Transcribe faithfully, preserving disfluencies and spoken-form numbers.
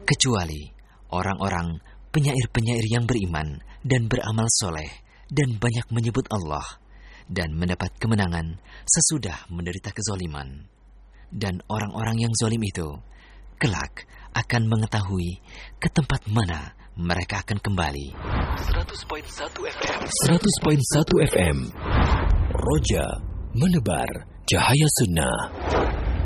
kecuali orang-orang penyair-penyair yang beriman dan beramal soleh dan banyak menyebut Allah dan mendapat kemenangan sesudah menderita kezaliman. Dan orang-orang yang zalim itu kelak akan mengetahui ke tempat mana mereka akan kembali. seratus koma satu F M seratus koma satu F M Roja menebar cahaya sunnah.